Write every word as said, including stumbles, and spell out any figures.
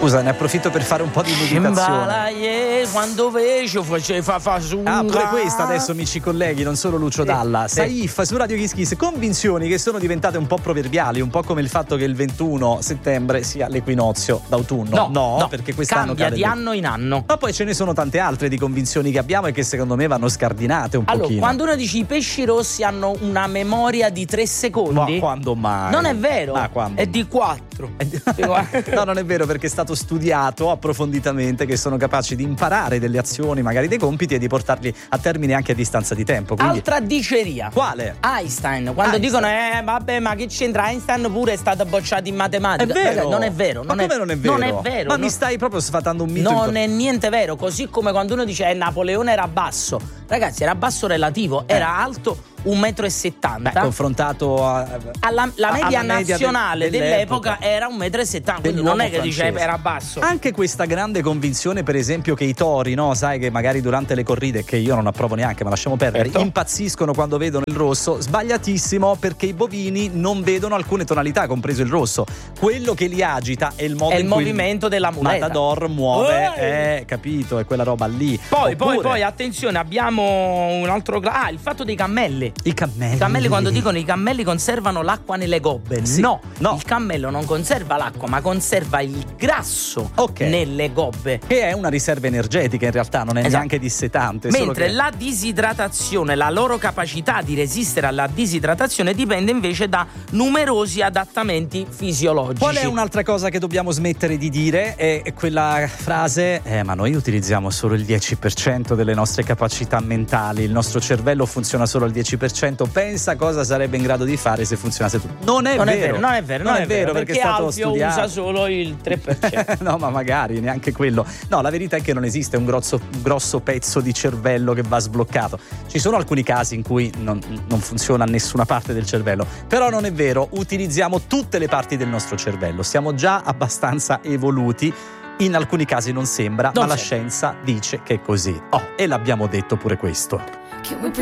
Scusa, ne approfitto per fare un po' di meditazione. Quando vejo faceva fasunga. Ah, pure questa adesso mi ci colleghi, non solo Lucio Dalla. sì. Saif su Radio Kiss Kiss, convinzioni che sono diventate un po' proverbiali, un po' come il fatto che il ventuno settembre sia l'equinozio d'autunno. No, no, no, perché quest'anno cambia cade di il- anno in anno. Ma poi ce ne sono tante altre di convinzioni che abbiamo e che secondo me vanno scardinate un Allora, pochino. quando uno dice i pesci rossi hanno una memoria di tre secondi, Ma quando mai? non è vero, Ma quando è di quattro. No, non è vero, perché è stato studiato approfonditamente che sono capaci di imparare delle azioni, magari dei compiti, e di portarli a termine anche a distanza di tempo. Quindi... Altra diceria. Quale? Einstein, quando Einstein. dicono eh vabbè, ma che c'entra, Einstein pure è stato bocciato in matematica. È vero. Ragazzi, non è vero, Ma non come è, non è vero? Non è vero. Ma non... mi stai proprio sfatando un mito. Non in... è niente vero, così come quando uno dice eh, Napoleone era basso. Ragazzi, era basso relativo, Eh. era alto un metro e settanta. Beh, confrontato a... Alla, la media alla media nazionale de- dell'epoca, dell'epoca era un metro e settanta, quindi dell'uomo non è che dice francese. era basso. Anche questa grande convinzione, per esempio, che i tori, no, sai, che magari durante le corride, che io non approvo neanche, ma lasciamo perdere, Certo. impazziscono quando vedono il rosso. Sbagliatissimo, perché i bovini non vedono alcune tonalità, compreso il rosso. Quello che li agita è il modo È il in cui movimento della muleta. Matador muove, Eh. eh, capito, è quella roba lì. Poi, poi, Oppure poi, attenzione, abbiamo un altro. Ah, il fatto dei cammelli. i cammelli. I cammelli, quando dicono i cammelli conservano l'acqua nelle gobbe, Sì. no, No. il cammello non conserva l'acqua, ma conserva il grasso Ok. nelle gobbe. Che è una riserva energetica, in realtà non è Esatto. neanche dissetante. solo Mentre che- la disidratazione, la loro capacità di resistere alla disidratazione dipende invece da numerosi adattamenti fisiologici. Qual è un'altra cosa che dobbiamo smettere di dire? È quella frase, eh ma noi utilizziamo solo il dieci per cento delle nostre capacità mentali, il nostro cervello funziona solo al dieci per cento, pensa cosa sarebbe in grado di fare se funzionasse tutto. Non è non vero. è vero, non è vero, non, è vero, perché, è stato Alfio studiato. usa solo il tre per cento. No, ma magari neanche quello. No, la verità è che non esiste un grosso, un grosso pezzo di cervello che va sbloccato. Ci sono alcuni casi in cui non, non funziona nessuna parte del cervello, però non è vero, utilizziamo tutte le parti del nostro cervello, siamo già abbastanza evoluti. In alcuni casi non sembra, Non ma la sembra. scienza dice che è così. Oh, e l'abbiamo detto pure questo. Can we pretend